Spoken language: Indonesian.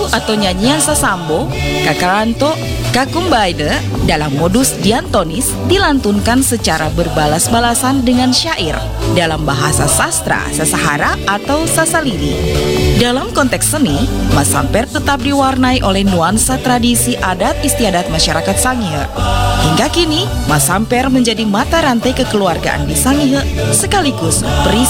lagu atau nyanyian sasambo, kakaranto, kakumbaide dalam modus diantonis dilantunkan secara berbalas-balasan dengan syair dalam bahasa sastra Sasahara atau Sasalili. Dalam konteks seni, Masamper tetap diwarnai oleh nuansa tradisi adat istiadat masyarakat Sangihe. Hingga kini, Masamper menjadi mata rantai kekeluargaan di Sangihe sekaligus perisai